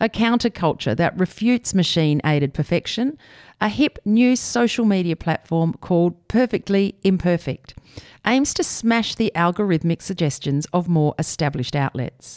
a counterculture that refutes machine-aided perfection, a hip new social media platform called Perfectly Imperfect aims to smash the algorithmic suggestions of more established outlets.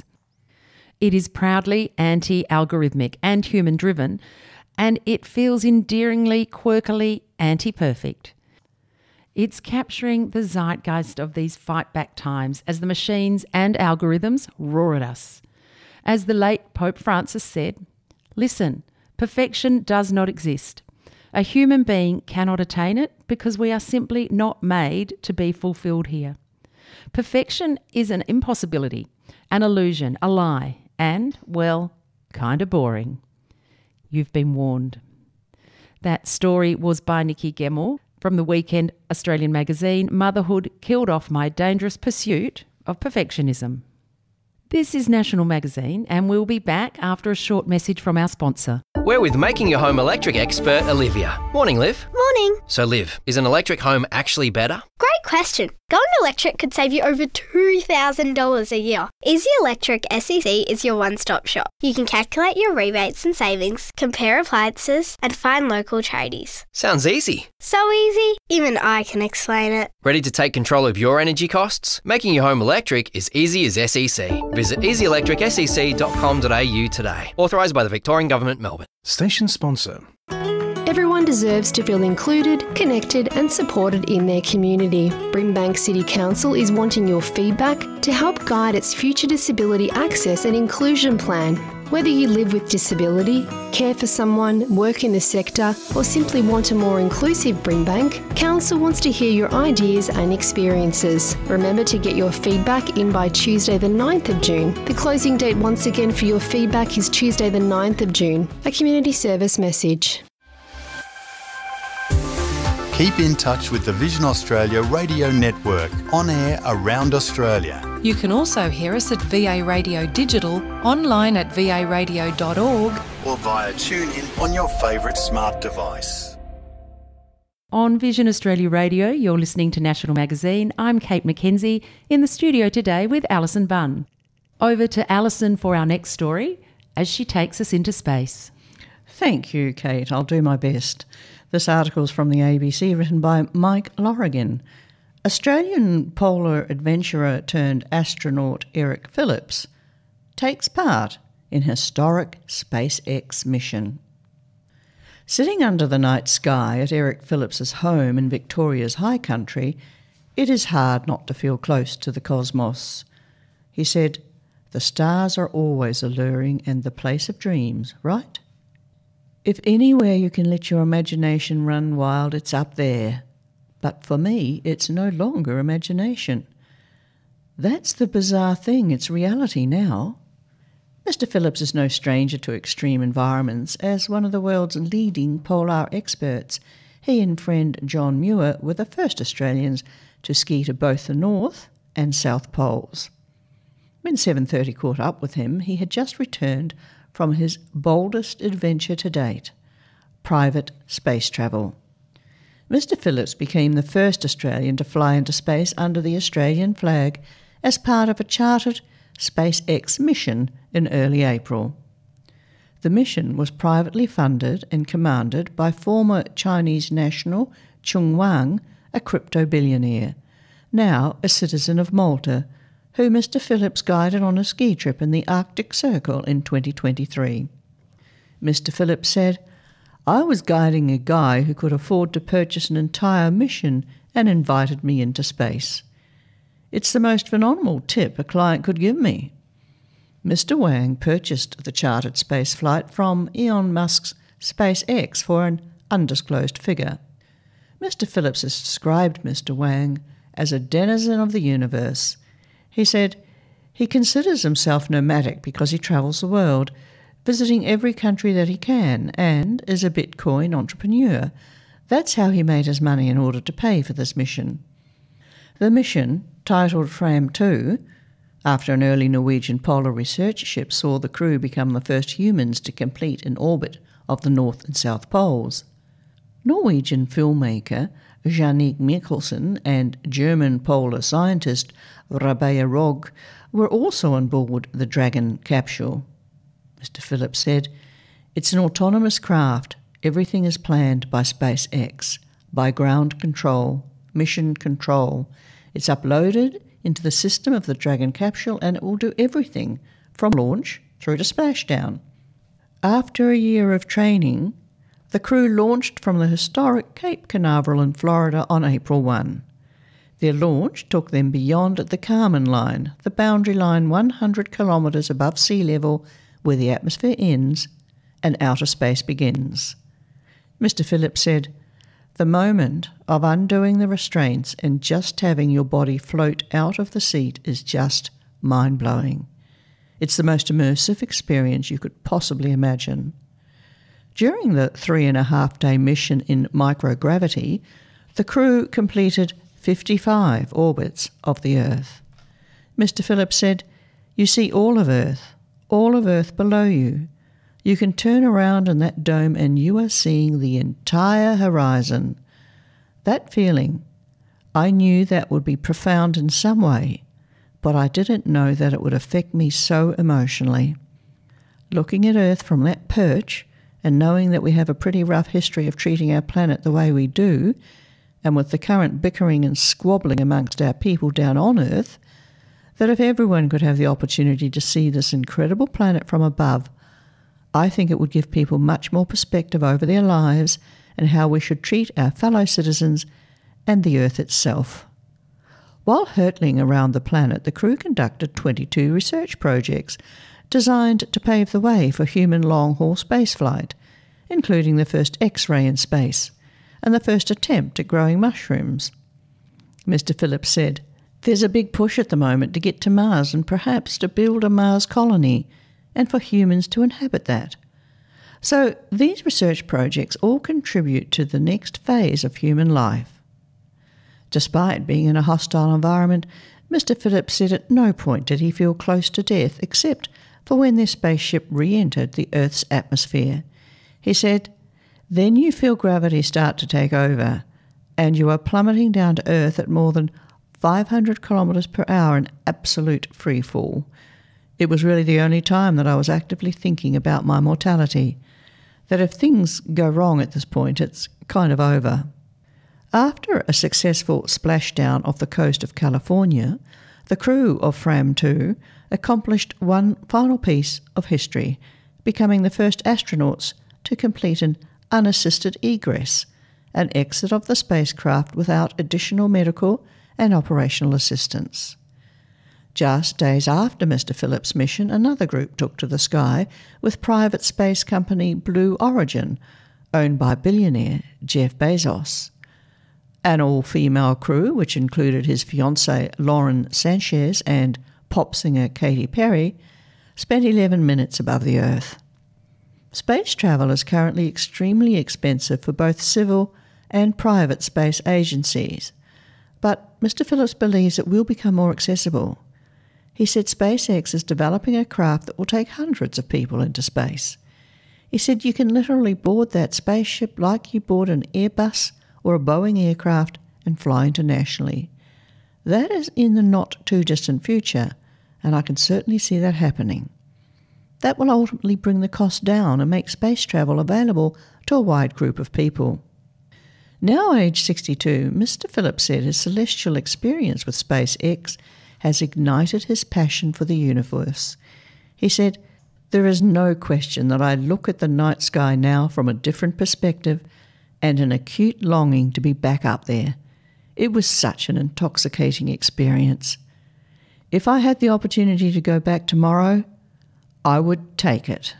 It is proudly anti-algorithmic and human-driven, and it feels endearingly, quirkily anti-perfect. It's capturing the zeitgeist of these fight-back times as the machines and algorithms roar at us. As the late Pope Francis said, "Listen, perfection does not exist. A human being cannot attain it because we are simply not made to be fulfilled here. Perfection is an impossibility, an illusion, a lie, and, well, kind of boring." You've been warned. That story was by Nikki Gemmell from the Weekend Australian magazine, Motherhood Killed Off My Dangerous Pursuit of Perfectionism. This is National Magazine, and we'll be back after a short message from our sponsor. We're with Making Your Home Electric expert Olivia. Morning, Liv. Morning. So, Liv, is an electric home actually better? Great question. Going electric could save you over $2,000 a year. Easy Electric SEC is your one-stop shop. You can calculate your rebates and savings, compare appliances, and find local tradies. Sounds easy. So easy, even I can explain it. Ready to take control of your energy costs? Making your home electric is easy as SEC. Visit easyelectricsec.com.au today. Authorised by the Victorian Government, Melbourne. Station sponsor. Everyone deserves to feel included, connected and supported in their community. Brimbank City Council is wanting your feedback to help guide its future disability access and inclusion plan. Whether you live with disability, care for someone, work in the sector or simply want a more inclusive Brimbank, Council wants to hear your ideas and experiences. Remember to get your feedback in by Tuesday the 9th of June. The closing date once again for your feedback is Tuesday the 9th of June. A community service message. Keep in touch with the Vision Australia radio network, on air around Australia. You can also hear us at VA Radio Digital, online at varadio.org or via TuneIn on your favourite smart device. On Vision Australia Radio, you're listening to National Magazine. I'm Kate McKenzie in the studio today with Alison Bunn. Over to Alison for our next story as she takes us into space. Thank you, Kate. I'll do my best. This article is from the ABC, written by Mike Lorrigan. Australian polar adventurer turned astronaut Eric Phillips takes part in historic SpaceX mission. Sitting under the night sky at Eric Phillips's home in Victoria's high country, it is hard not to feel close to the cosmos. He said, "The stars are always alluring and the place of dreams, right? If anywhere you can let your imagination run wild, it's up there. But for me, it's no longer imagination. That's the bizarre thing, it's reality now." Mr. Phillips is no stranger to extreme environments. As one of the world's leading polar experts, he and friend John Muir were the first Australians to ski to both the North and South Poles. When 7:30 caught up with him, he had just returned from his boldest adventure to date, private space travel. Mr. Phillips became the first Australian to fly into space under the Australian flag as part of a chartered SpaceX mission in early April. The mission was privately funded and commanded by former Chinese national Chung Wang, a crypto billionaire, now a citizen of Malta, who Mr. Phillips guided on a ski trip in the Arctic Circle in 2023. Mr. Phillips said, "I was guiding a guy who could afford to purchase an entire mission and invited me into space. It's the most phenomenal tip a client could give me." Mr. Wang purchased the chartered space flight from Elon Musk's SpaceX for an undisclosed figure. Mr. Phillips has described Mr. Wang as a denizen of the universe. He said he considers himself nomadic because he travels the world, visiting every country that he can, and is a Bitcoin entrepreneur. That's how he made his money in order to pay for this mission. The mission, titled Fram 2, after an early Norwegian polar research ship saw the crew become the first humans to complete an orbit of the North and South Poles. Norwegian filmmaker Jannik Mikkelsen and German polar scientist Rabea Rogg were also on board the Dragon capsule. Mr. Phillips said, "It's an autonomous craft. Everything is planned by SpaceX, by ground control, mission control. It's uploaded into the system of the Dragon capsule and it will do everything from launch through to splashdown." After a year of training, the crew launched from the historic Cape Canaveral in Florida on April 1. Their launch took them beyond the Kármán line, the boundary line 100 kilometres above sea level where the atmosphere ends and outer space begins. Mr. Phillips said, "The moment of undoing the restraints and just having your body float out of the seat is just mind-blowing. It's the most immersive experience you could possibly imagine." During the 3.5-day mission in microgravity, the crew completed 55 orbits of the Earth. Mr. Phillips said, "You see all of Earth below you. You can turn around in that dome and you are seeing the entire horizon. That feeling, I knew that would be profound in some way, but I didn't know that it would affect me so emotionally. Looking at Earth from that perch and knowing that we have a pretty rough history of treating our planet the way we do, and with the current bickering and squabbling amongst our people down on Earth, that if everyone could have the opportunity to see this incredible planet from above, I think it would give people much more perspective over their lives and how we should treat our fellow citizens and the Earth itself." While hurtling around the planet, the crew conducted 22 research projects designed to pave the way for human long-haul spaceflight, including the first X-ray in space and the first attempt at growing mushrooms. Mr. Phillips said, "There's a big push at the moment to get to Mars and perhaps to build a Mars colony and for humans to inhabit that. So these research projects all contribute to the next phase of human life." Despite being in a hostile environment, Mr. Phillips said at no point did he feel close to death except for when their spaceship re-entered the Earth's atmosphere. He said, "Then you feel gravity start to take over, and you are plummeting down to Earth at more than 500 kilometres per hour in absolute free fall. It was really the only time that I was actively thinking about my mortality, that if things go wrong at this point, it's kind of over." After a successful splashdown off the coast of California, the crew of Fram-2 accomplished one final piece of history, becoming the first astronauts to complete an unassisted egress, an exit of the spacecraft without additional medical and operational assistance. Just days after Mr. Phillips' mission, another group took to the sky with private space company Blue Origin, owned by billionaire Jeff Bezos. An all-female crew, which included his fiancée Lauren Sanchez and pop singer Katy Perry, spent 11 minutes above the Earth. Space travel is currently extremely expensive for both civil and private space agencies, but Mr. Phillips believes it will become more accessible. He said SpaceX is developing a craft that will take hundreds of people into space. He said you can literally board that spaceship like you board an Airbus or a Boeing aircraft and fly internationally. That is in the not-too-distant future, and I can certainly see that happening. That will ultimately bring the cost down and make space travel available to a wide group of people. Now aged 62, Mr. Phillips said his celestial experience with SpaceX has ignited his passion for the universe. He said, "There is no question that I look at the night sky now from a different perspective and an acute longing to be back up there. It was such an intoxicating experience. If I had the opportunity to go back tomorrow, I would take it."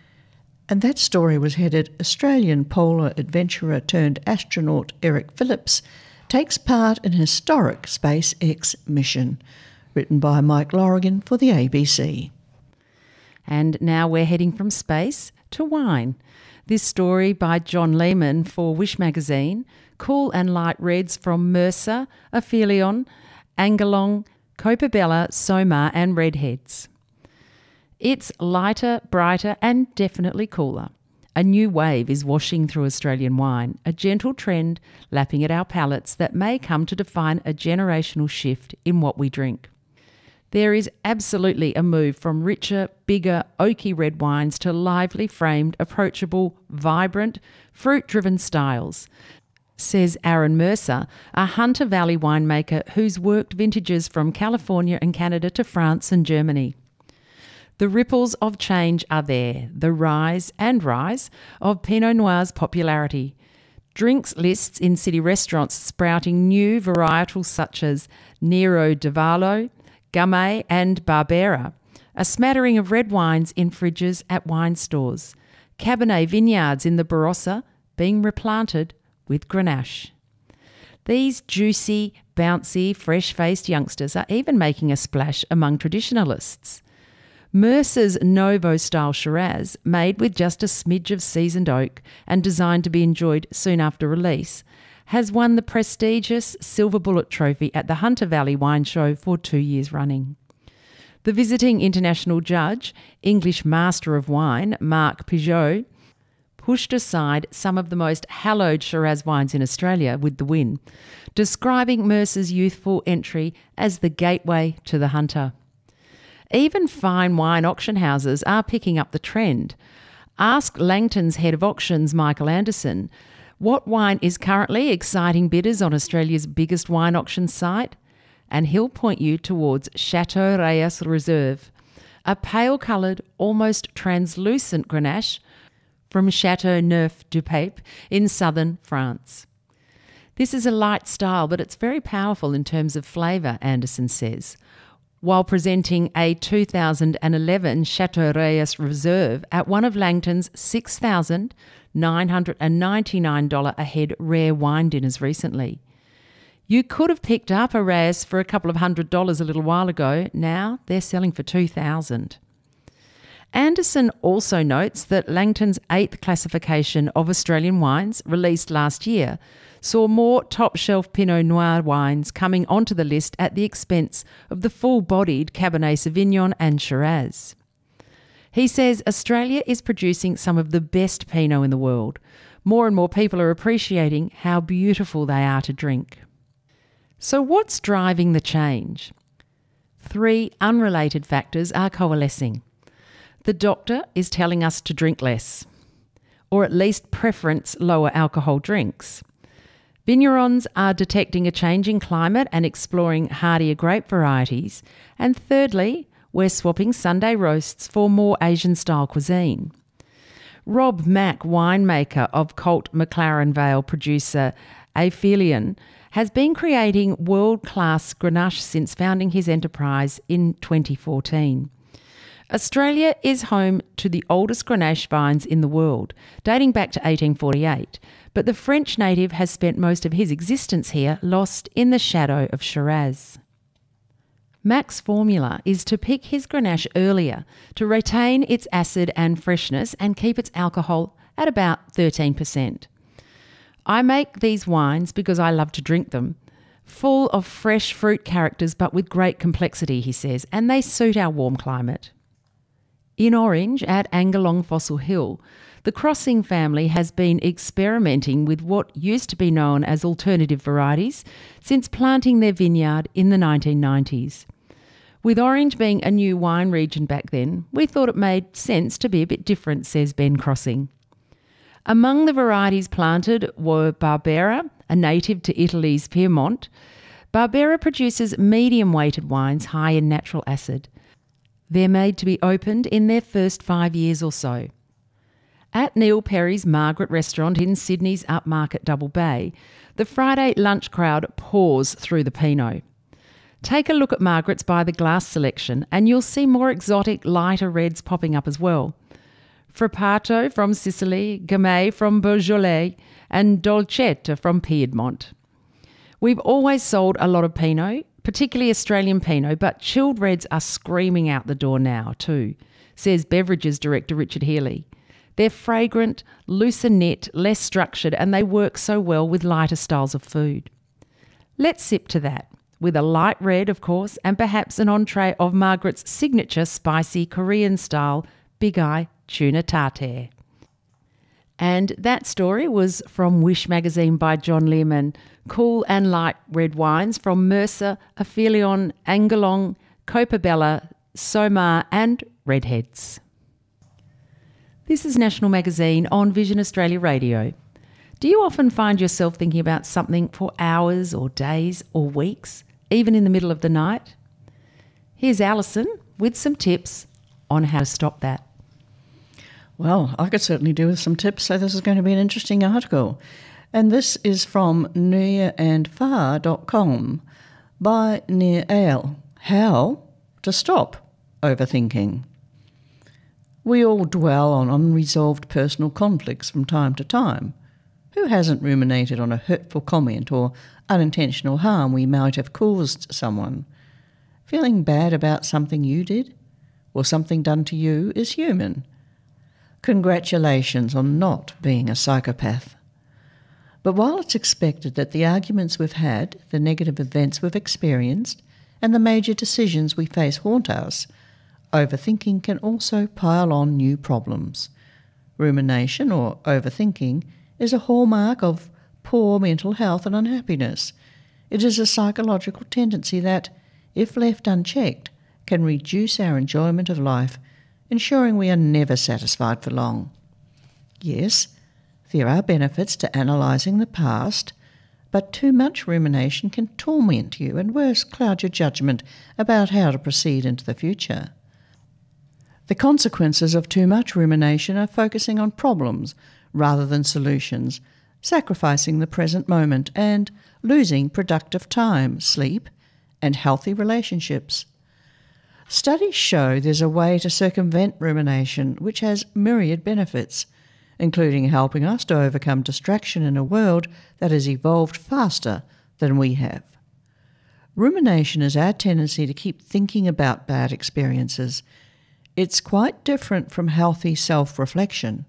And that story was headed Australian polar adventurer turned astronaut Eric Phillips takes part in a historic SpaceX mission, written by Mike Lorrigan for the ABC. And now we're heading from space to wine. This story by John Lehman for Wish Magazine, Cool and Light Reds from Mercer, Aphelion, Angelong, Copperbella, Somar and Redheads. It's lighter, brighter and definitely cooler. A new wave is washing through Australian wine, a gentle trend lapping at our palates that may come to define a generational shift in what we drink. There is absolutely a move from richer, bigger, oaky red wines to lively framed, approachable, vibrant, fruit-driven styles, says Aaron Mercer, a Hunter Valley winemaker who's worked vintages from California and Canada to France and Germany. The ripples of change are there, the rise of Pinot Noir's popularity. Drinks lists in city restaurants sprouting new varietals such as Nero d'Avalo, Gamay and Barbera, a smattering of red wines in fridges at wine stores, Cabernet vineyards in the Barossa being replanted with Grenache. These juicy, bouncy, fresh-faced youngsters are even making a splash among traditionalists. Mercer's Nouveau-style Shiraz, made with just a smidge of seasoned oak and designed to be enjoyed soon after release, has won the prestigious Silver Bullet Trophy at the Hunter Valley Wine Show for 2 years running. The visiting international judge, English Master of Wine, Marc Peugeot, pushed aside some of the most hallowed Shiraz wines in Australia with the win, describing Mercer's youthful entry as the gateway to the Hunter. Even fine wine auction houses are picking up the trend. Ask Langton's head of auctions, Michael Anderson, what wine is currently exciting bidders on Australia's biggest wine auction site, and he'll point you towards Chateau Reyes Reserve, a pale-coloured, almost translucent Grenache from Chateau Neuf du Pape in southern France. This is a light style, but it's very powerful in terms of flavour, Anderson says, while presenting a 2011 Chateau Reyes Reserve at one of Langton's $6,999 a head rare wine dinners recently. You could have picked up a Reyes for a couple of $100 a little while ago. Now they're selling for $2,000. Anderson also notes that Langton's 8th classification of Australian wines, released last year, saw more top-shelf Pinot Noir wines coming onto the list at the expense of the full-bodied Cabernet Sauvignon and Shiraz. He says Australia is producing some of the best Pinot in the world. More and more people are appreciating how beautiful they are to drink. So what's driving the change? 3 unrelated factors are coalescing. The doctor is telling us to drink less, or at least preference lower alcohol drinks. Vignerons are detecting a changing climate and exploring hardier grape varieties. And thirdly, we're swapping Sunday roasts for more Asian-style cuisine. Rob Mack, winemaker of cult McLaren Vale producer Aphelion, has been creating world-class Grenache since founding his enterprise in 2014. Australia is home to the oldest Grenache vines in the world, dating back to 1848, but the French native has spent most of his existence here lost in the shadow of Shiraz. Mac's formula is to pick his Grenache earlier to retain its acid and freshness and keep its alcohol at about 13%. I make these wines because I love to drink them, full of fresh fruit characters but with great complexity, he says, and they suit our warm climate. In Orange, at Angalong Fossil Hill, the Crossing family has been experimenting with what used to be known as alternative varieties since planting their vineyard in the 1990s. With Orange being a new wine region back then, we thought it made sense to be a bit different, says Ben Crossing. Among the varieties planted were Barbera, a native to Italy's Piedmont. Barbera produces medium-weighted wines high in natural acid. They're made to be opened in their first 5 years or so. At Neil Perry's Margaret restaurant in Sydney's upmarket Double Bay, the Friday lunch crowd pours through the Pinot. Take a look at Margaret's by the glass selection and you'll see more exotic, lighter reds popping up as well. Frappato from Sicily, Gamay from Beaujolais and Dolcetta from Piedmont. We've always sold a lot of Pinot, particularly Australian Pinot, but chilled reds are screaming out the door now too, says Beverages Director Richard Healy. They're fragrant, looser knit, less structured, and they work so well with lighter styles of food. Let's sip to that, with a light red, of course, and perhaps an entree of Margaret's signature spicy Korean-style Big Eye tuna tartare. And that story was from Wish magazine by John Learman. Cool and light red wines from Mercer, Aphelion, Angalong, Copabella, Somar and redheads. This is National Magazine on Vision Australia Radio. Do you often find yourself thinking about something for hours or days or weeks, even in the middle of the night? Here's Alison with some tips on how to stop that. Well, I could certainly do with some tips, so this is going to be an interesting article. And this is from nearandfar.com by Nir Eyal. How to stop overthinking. We all dwell on unresolved personal conflicts from time to time. Who hasn't ruminated on a hurtful comment or unintentional harm we might have caused someone? Feeling bad about something you did or something done to you is human. Congratulations on not being a psychopath. But while it's expected that the arguments we've had, the negative events we've experienced, and the major decisions we face haunt us, overthinking can also pile on new problems. Rumination, or overthinking, is a hallmark of poor mental health and unhappiness. It is a psychological tendency that, if left unchecked, can reduce our enjoyment of life, ensuring we are never satisfied for long. Yes, there are benefits to analysing the past, but too much rumination can torment you and worse, cloud your judgment about how to proceed into the future. The consequences of too much rumination are focusing on problems rather than solutions, sacrificing the present moment and losing productive time, sleep, and healthy relationships. Studies show there's a way to circumvent rumination which has myriad benefits, including helping us to overcome distraction in a world that has evolved faster than we have. Rumination is our tendency to keep thinking about bad experiences. It's quite different from healthy self-reflection.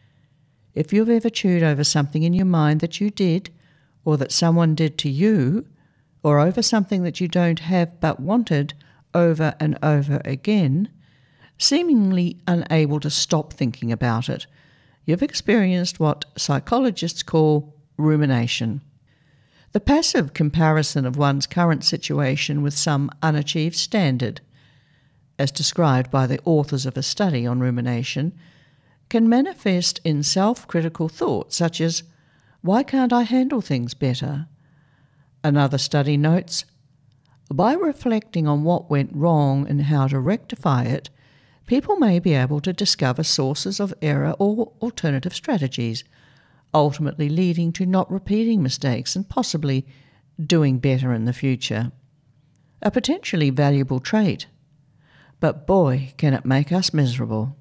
If you've ever chewed over something in your mind that you did, or that someone did to you, or over something that you don't have but wanted over and over again, seemingly unable to stop thinking about it, you've experienced what psychologists call rumination. The passive comparison of one's current situation with some unachieved standard, as described by the authors of a study on rumination, can manifest in self-critical thoughts such as, why can't I handle things better? Another study notes, by reflecting on what went wrong and how to rectify it, people may be able to discover sources of error or alternative strategies, ultimately leading to not repeating mistakes and possibly doing better in the future. A potentially valuable trait, but boy, can it make us miserable.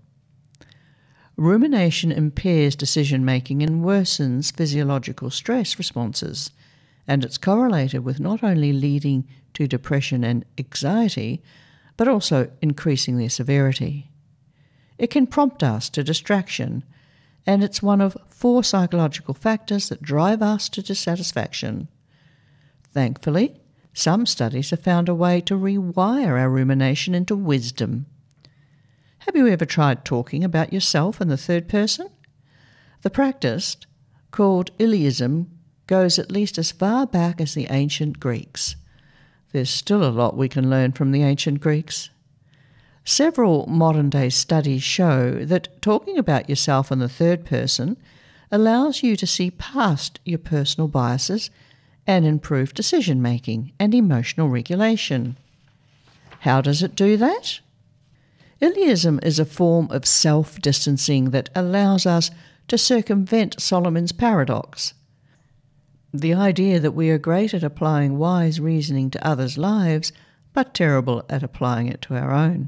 Rumination impairs decision-making and worsens physiological stress responses, and it's correlated with not only leading to depression and anxiety, but also increasing their severity. It can prompt us to distraction, and it's one of 4 psychological factors that drive us to dissatisfaction. Thankfully, some studies have found a way to rewire our rumination into wisdom. Have you ever tried talking about yourself in the third person? The practice, called Iliism, goes at least as far back as the ancient Greeks. There's still a lot we can learn from the ancient Greeks. Several modern-day studies show that talking about yourself in the third person allows you to see past your personal biases and improve decision-making and emotional regulation. How does it do that? Iliism is a form of self-distancing that allows us to circumvent Solomon's paradox. The idea that we are great at applying wise reasoning to others' lives, but terrible at applying it to our own.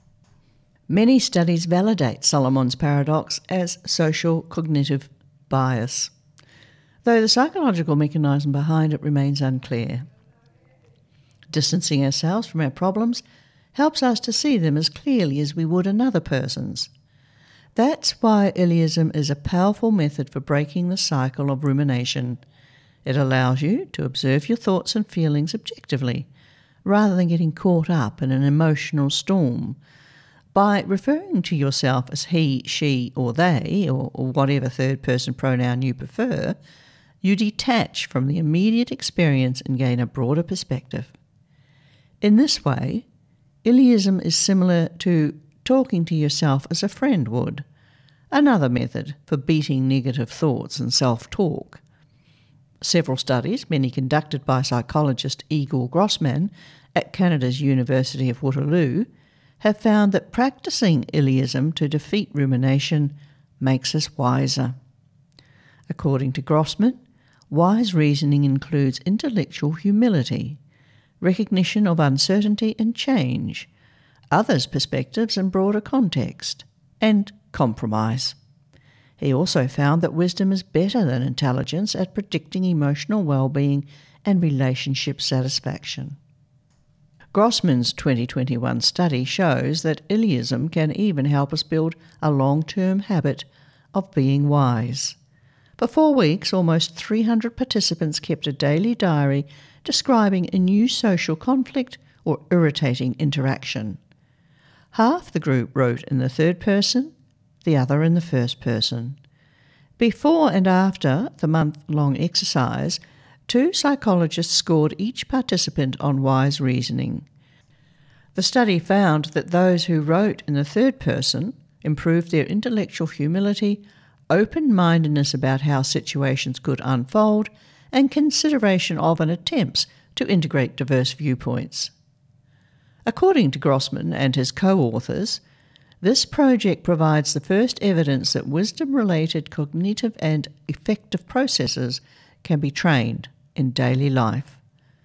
Many studies validate Solomon's paradox as social cognitive bias, though the psychological mechanism behind it remains unclear. Distancing ourselves from our problems helps us to see them as clearly as we would another person's. That's why Iliism is a powerful method for breaking the cycle of rumination. It allows you to observe your thoughts and feelings objectively, rather than getting caught up in an emotional storm. By referring to yourself as he, she, or they, or whatever third-person pronoun you prefer, you detach from the immediate experience and gain a broader perspective. In this way, Iliism is similar to talking to yourself as a friend would, another method for beating negative thoughts and self-talk. Several studies, many conducted by psychologist Igor Grossman at Canada's University of Waterloo, have found that practicing Iliism to defeat rumination makes us wiser. According to Grossman, wise reasoning includes intellectual humility, recognition of uncertainty and change, others' perspectives and broader context, and compromise. He also found that wisdom is better than intelligence at predicting emotional well-being and relationship satisfaction. Grossman's 2021 study shows that Iliism can even help us build a long-term habit of being wise. For 4 weeks, almost 300 participants kept a daily diary describing a new social conflict or irritating interaction. Half the group wrote in the third person, the other in the first person. Before and after the month-long exercise, 2 psychologists scored each participant on wise reasoning. The study found that those who wrote in the third person improved their intellectual humility, open-mindedness about how situations could unfold, and consideration of and attempts to integrate diverse viewpoints. According to Grossman and his co-authors, this project provides the first evidence that wisdom-related cognitive and affective processes can be trained in daily life.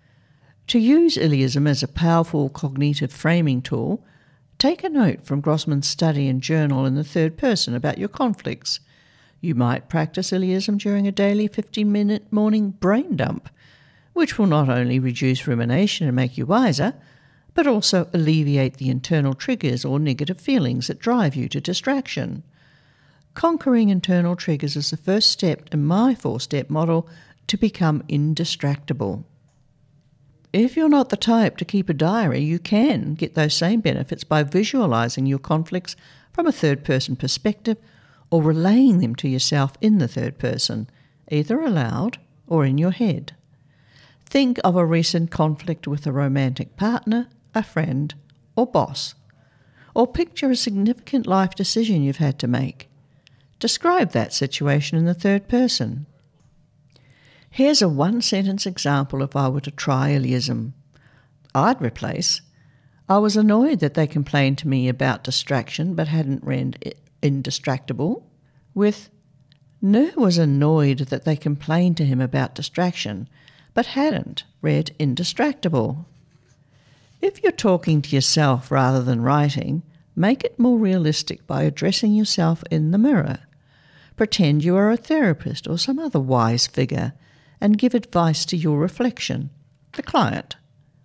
To use Iliism as a powerful cognitive framing tool, take a note from Grossman's study and journal in the third person about your conflicts. You might practice Iliism during a daily 15-minute morning brain dump, which will not only reduce rumination and make you wiser, but also alleviate the internal triggers or negative feelings that drive you to distraction. Conquering internal triggers is the first step in my 4-step model to become indistractable. If you're not the type to keep a diary, you can get those same benefits by visualising your conflicts from a third-person perspective or relaying them to yourself in the third person, either aloud or in your head. Think of a recent conflict with a romantic partner, a friend, or boss. Or picture a significant life decision you've had to make. Describe that situation in the third person. Here's a 1-sentence example if I were to try Iliism. I'd replace, I was annoyed that they complained to me about distraction but hadn't read indistractable, with Nur was annoyed that they complained to him about distraction but hadn't read indistractable. If you're talking to yourself rather than writing, make it more realistic by addressing yourself in the mirror. Pretend you are a therapist or some other wise figure and give advice to your reflection, the client.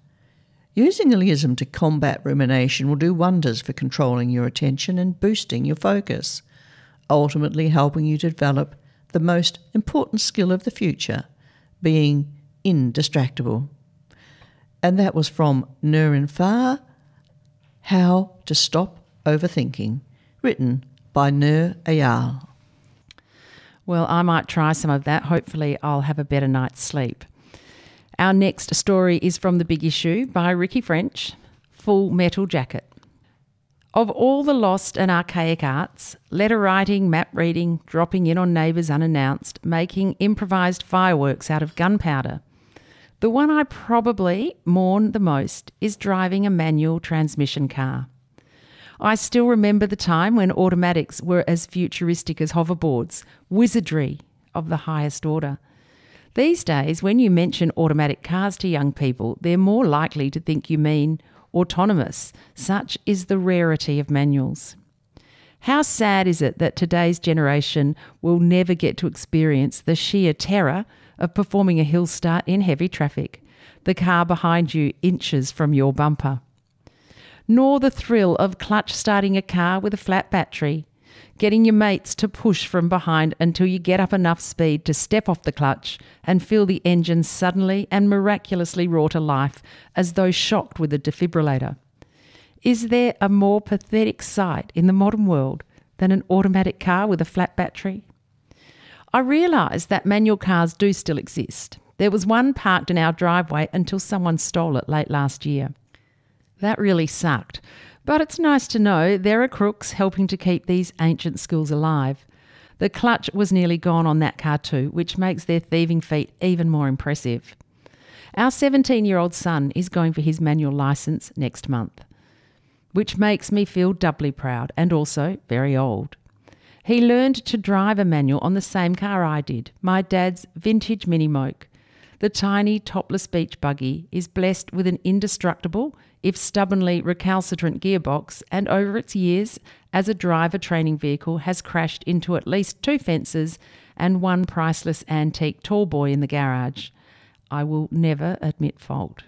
Using Iliism to combat rumination will do wonders for controlling your attention and boosting your focus, ultimately helping you to develop the most important skill of the future, being indistractable. And that was from Nur and Far, How to Stop Overthinking, written by Nur Ayal. Well, I might try some of that. Hopefully I'll have a better night's sleep. Our next story is from The Big Issue by Ricky French, Full Metal Jacket. Of all the lost and archaic arts, letter writing, map reading, dropping in on neighbours unannounced, making improvised fireworks out of gunpowder, the one I probably mourn the most is driving a manual transmission car. I still remember the time when automatics were as futuristic as hoverboards, wizardry of the highest order. These days, when you mention automatic cars to young people, they're more likely to think you mean autonomous. Such is the rarity of manuals. How sad is it that today's generation will never get to experience the sheer terror of performing a hill start in heavy traffic, the car behind you inches from your bumper. Nor the thrill of clutch starting a car with a flat battery, getting your mates to push from behind until you get up enough speed to step off the clutch and feel the engine suddenly and miraculously roar to life as though shocked with a defibrillator. Is there a more pathetic sight in the modern world than an automatic car with a flat battery? I realise that manual cars do still exist. There was one parked in our driveway until someone stole it late last year. That really sucked. But it's nice to know there are crooks helping to keep these ancient skills alive. The clutch was nearly gone on that car too, which makes their thieving feat even more impressive. Our 17-year-old son is going for his manual licence next month, which makes me feel doubly proud and also very old. He learned to drive a manual on the same car I did, my dad's vintage Mini Moke. The tiny topless beach buggy is blessed with an indestructible, if stubbornly recalcitrant gearbox, and over its years as a driver training vehicle has crashed into at least 2 fences and one priceless antique tall boy in the garage. I will never admit fault.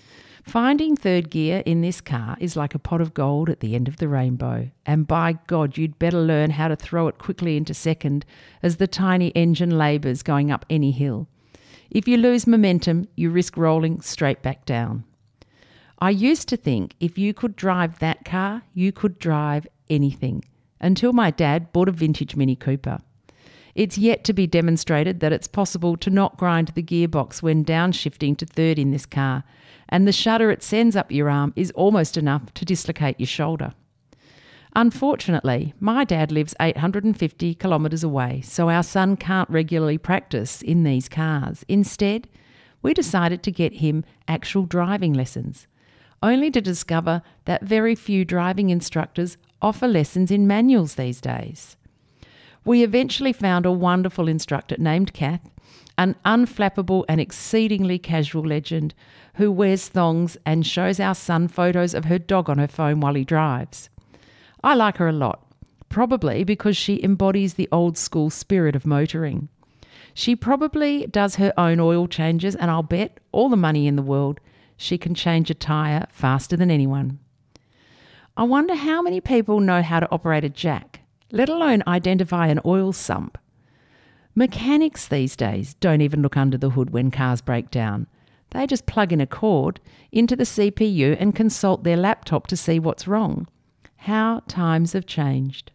Finding third gear in this car is like a pot of gold at the end of the rainbow, and by God, you'd better learn how to throw it quickly into second as the tiny engine labours going up any hill. If you lose momentum, you risk rolling straight back down. I used to think if you could drive that car, you could drive anything, until my dad bought a vintage Mini Cooper. It's yet to be demonstrated that it's possible to not grind the gearbox when downshifting to third in this car, and the shudder it sends up your arm is almost enough to dislocate your shoulder. Unfortunately, my dad lives 850 kilometres away, so our son can't regularly practice in these cars. Instead, we decided to get him actual driving lessons, only to discover that very few driving instructors offer lessons in manuals these days. We eventually found a wonderful instructor named Kath, an unflappable and exceedingly casual legend who wears thongs and shows our son photos of her dog on her phone while he drives. I like her a lot, probably because she embodies the old school spirit of motoring. She probably does her own oil changes, and I'll bet all the money in the world she can change a tyre faster than anyone. I wonder how many people know how to operate a jack, let alone identify an oil sump. Mechanics these days don't even look under the hood when cars break down. They just plug in a cord into the CPU and consult their laptop to see what's wrong. How times have changed.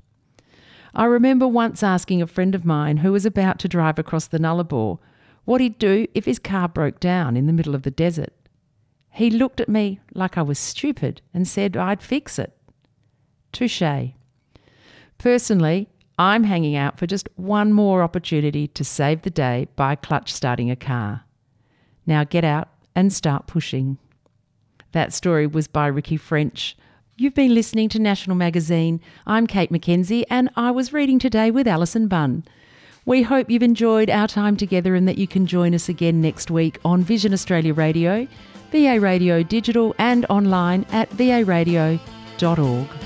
I remember once asking a friend of mine who was about to drive across the Nullarbor what he'd do if his car broke down in the middle of the desert. He looked at me like I was stupid and said I'd fix it. Touché. Personally, I'm hanging out for just one more opportunity to save the day by clutch starting a car. Now get out and start pushing. That story was by Ricky French. You've been listening to National Magazine. I'm Kate McKenzie, and I was reading today with Alison Bunn. We hope you've enjoyed our time together and that you can join us again next week on Vision Australia Radio, VA Radio Digital, and online at varadio.org.